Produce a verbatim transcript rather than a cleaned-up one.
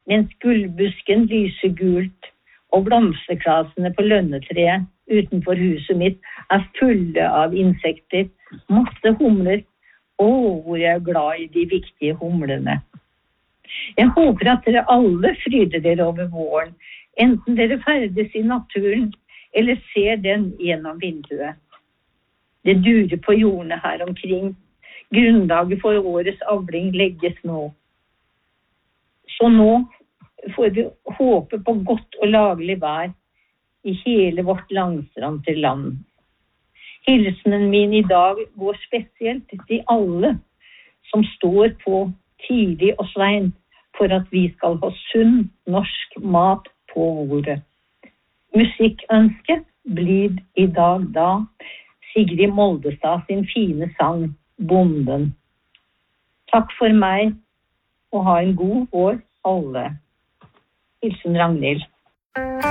mens gullbusken lyser gult, og blomsterklasene på lønnetreet utenfor huset mitt er fulle av insekter, masse humler. Å, hvor jeg er glad i de viktige humlene. Jeg håper at dere alle fryder dere over våren, enten dere ferdes i naturen, eller ser den gjennom vinduet. Det durer på jordene her omkring. Grunnlaget for årets avling legges nå. Så nå får vi håpe på godt og laglig vær i hele vårt langstrakte land. Hilsenen min i dag går spesielt til alle som står på tidlig og seint for at vi skal ha sunn norsk mat på bordet. Musikkønsket blir i dag da Sigrid Moldestad sin fine sang Bonden. Takk for meg, og ha en god vår alle. Hilsen Ragnhild.